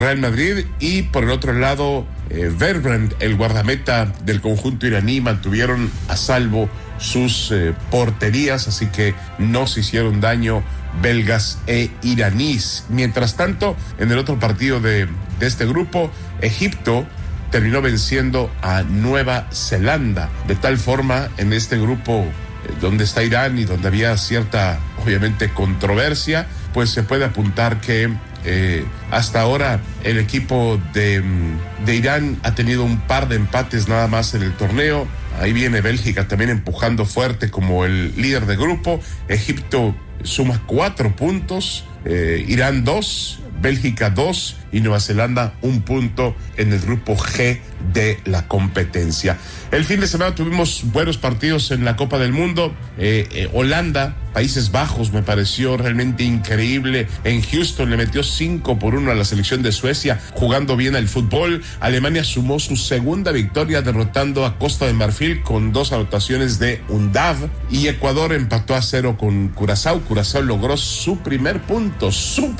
Real Madrid, y por el otro lado Berbrand, el guardameta del conjunto iraní, mantuvieron a salvo sus porterías, así que no se hicieron daño belgas e iraníes. Mientras tanto, en el otro partido de este grupo, Egipto terminó venciendo a Nueva Zelanda. De tal forma, en este grupo donde está Irán y donde había cierta, obviamente, controversia, pues se puede apuntar que hasta ahora el equipo de Irán ha tenido un par de empates nada más en el torneo. Ahí viene Bélgica también empujando fuerte como el líder de grupo. Egipto suma 4 puntos, Irán 2, Bélgica 2 y Nueva Zelanda 1 punto en el grupo G de la competencia. El fin de semana tuvimos buenos partidos en la Copa del Mundo. Holanda, Países Bajos, me pareció realmente increíble. En Houston le metió 5-1 a la selección de Suecia, jugando bien al fútbol. Alemania sumó su segunda victoria derrotando a Costa de Marfil con 2 anotaciones de Undav. Y Ecuador empató a 0 con Curazao. Curazao logró su primer punto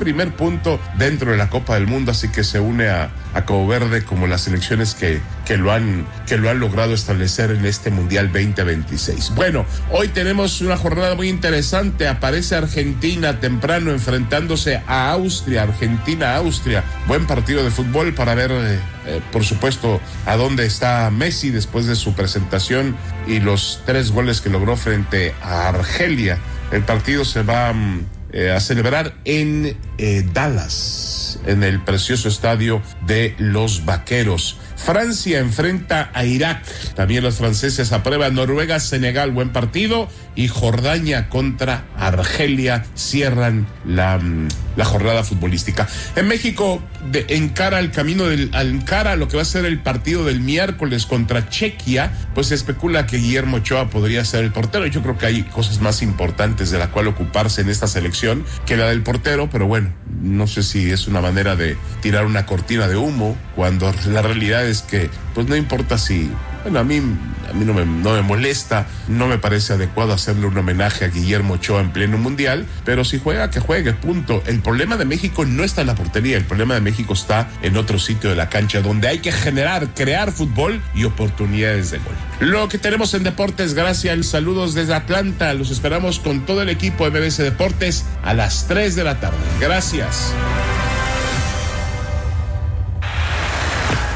dentro de la Copa del Mundo, así que se une a Cabo Verde como las selecciones que lo han logrado establecer en este Mundial 2026. Bueno, hoy tenemos una jornada muy interesante. Aparece Argentina temprano enfrentándose a Austria. Argentina-Austria. Buen partido de fútbol para ver, por supuesto, a dónde está Messi después de su presentación y los 3 goles que logró frente a Argelia. El partido se va a celebrar en Dallas, en el precioso estadio de los Vaqueros. Francia enfrenta a Irak. También los franceses aprueban. Noruega, Senegal, buen partido. Y Jordania contra Argelia cierran la jornada futbolística. En México encara lo que va a ser el partido del miércoles contra Chequia. Pues se especula que Guillermo Ochoa podría ser el portero. Yo creo que hay cosas más importantes de la cual ocuparse en esta selección que la del portero, pero bueno, no sé si es una manera de tirar una cortina de humo, cuando la realidad es que pues no importa si... Bueno, a mí no me molesta, no me parece adecuado hacerle un homenaje a Guillermo Ochoa en pleno mundial, pero si juega, que juegue, punto. El problema de México no está en la portería, el problema de México está en otro sitio de la cancha, donde hay que crear fútbol y oportunidades de gol. Lo que tenemos en deportes, gracias, saludos desde Atlanta, los esperamos con todo el equipo de MBS Deportes a las 3 de la tarde. Gracias.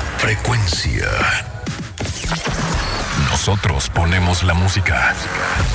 Frecuencia. Nosotros ponemos la música.